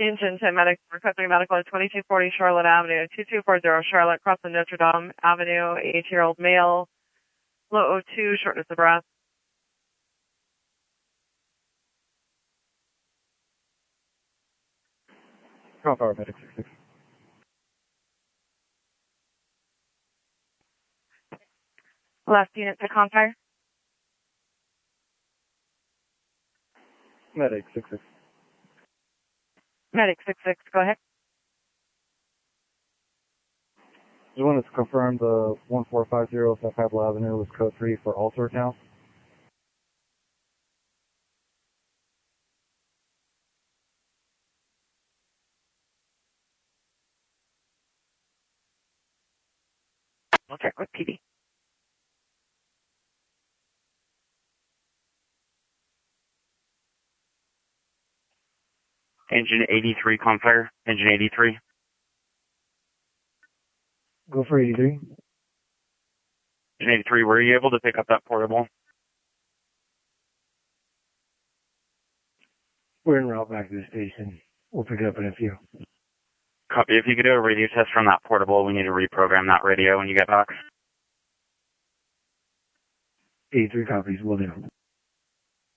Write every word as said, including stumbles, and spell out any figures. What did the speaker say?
Engine ten medics requesting medical at twenty-two forty Charlotte Avenue, two two four zero Charlotte, crossing Notre Dame Avenue, eighteen-year-old male, low O two, shortness of breath. Confire medic six six. Last unit to Confire. Medic six six. Medic six six, go ahead. Just wanted to confirm the one four five zero South Pablo Avenue was code three for Alter now. We'll check with P D. Engine eighty-three, Confire. Engine eighty-three. Go for eighty-three. Engine eighty-three, were you able to pick up that portable? We're en route back to the station. We'll pick it up in a few. Copy. If you could do a radio test from that portable, we need to reprogram that radio when you get back. eighty-three copies, will do.